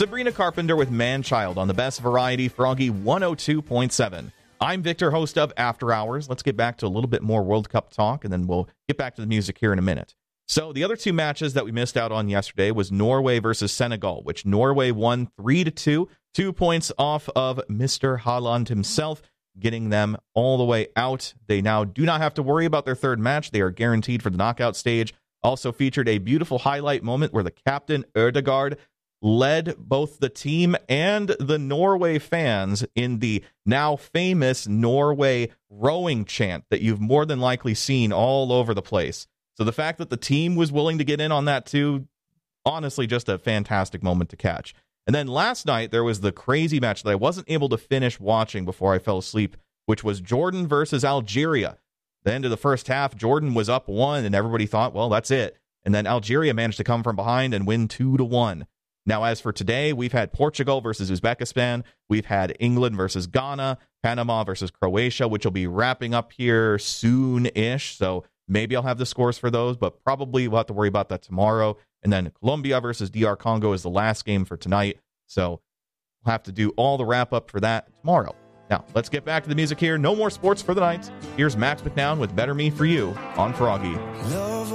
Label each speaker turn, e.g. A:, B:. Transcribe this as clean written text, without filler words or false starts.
A: Sabrina Carpenter with Man-Child on the best variety, Froggy 102.7. I'm Victor, host of After Hours. Let's get back to a little bit more World Cup talk, and then we'll get back to the music here in a minute. So the other two matches that we missed out on yesterday was Norway versus Senegal, which Norway won 3-2, 2 points off of Mr. Haaland himself, getting them all the way out. They now do not have to worry about their third match. They are guaranteed for the knockout stage. Also featured a beautiful highlight moment where the captain, Ødegaard, led both the team and the Norway fans in the now famous Norway rowing chant that you've more than likely seen all over the place. So the fact that the team was willing to get in on that too, honestly, just a fantastic moment to catch. And then last night, there was the crazy match that I wasn't able to finish watching before I fell asleep, which was Jordan versus Algeria. The end of the first half, Jordan was up 1, and everybody thought, well, that's it. And then Algeria managed to come from behind and win 2-1. Now, as for today, we've had Portugal versus Uzbekistan. We've had England versus Ghana, Panama versus Croatia, which will be wrapping up here soon-ish. So maybe I'll have the scores for those, but probably we'll have to worry about that tomorrow. And then Colombia versus DR Congo is the last game for tonight. So we'll have to do all the wrap-up for that tomorrow. Now, let's get back to the music here. No more sports for the night. Here's Max McNown with Better Me For You on Froggy.